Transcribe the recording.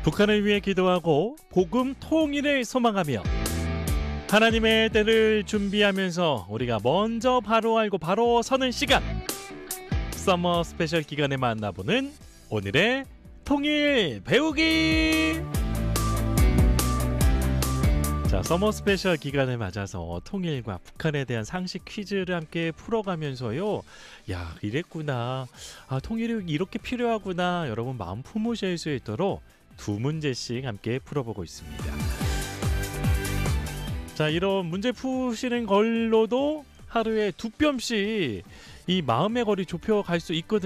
북한을 위해 기도하고 복음 통일을 소망하며 하나님의 때를 준비하면서 우리가 먼저 바로 알고 바로 서는 시간, 서머 스페셜 기간에 만나보는 오늘의 통일 배우기. 자, 서머 스페셜 기간을 맞아서 통일과 북한에 대한 상식 퀴즈를 함께 풀어가면서요, 야, 이랬구나, 통일이 이렇게 필요하구나, 여러분 마음 품으실 수 있도록 두 문제씩 함께 풀어보고 있습니다. 자, 이런 문제 푸시는 걸로도 하루에 2뼘씩 이 마음의 거리 좁혀갈 수 있거든요.